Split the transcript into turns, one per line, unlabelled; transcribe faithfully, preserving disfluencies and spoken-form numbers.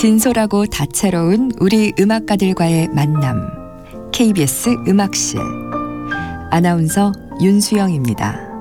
진솔하고 다채로운 우리 음악가들과의 만남. 케이비에스 음악실. 아나운서 윤수영입니다.